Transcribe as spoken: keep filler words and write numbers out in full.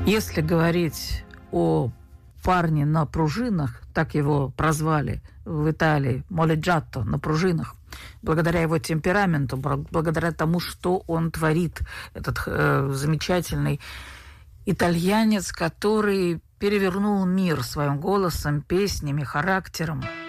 Если говорить о парне на пружинах, так его прозвали в Италии, моледжатто, на пружинах, благодаря его темпераменту, благодаря тому, что он творит, этот э, замечательный итальянец, который перевернул мир своим голосом, песнями, характером.